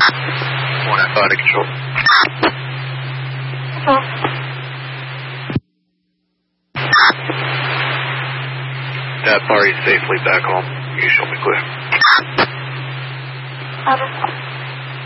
One outside of control. That party's safely back home. You show me clear.